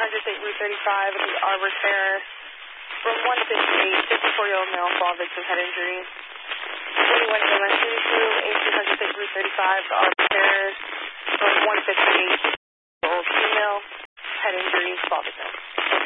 State Route 35 at the Arbor Fair. From 158, 54-year-old male involved victim head injury. 21 ambulance 2 State Route 35 to Arbor Fair.